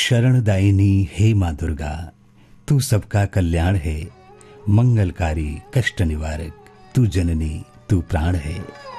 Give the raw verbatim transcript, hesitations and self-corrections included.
शरणदायिनी हे माँ दुर्गा, तू सबका कल्याण है, मंगलकारी कष्ट निवारक, तू जननी तू प्राण है।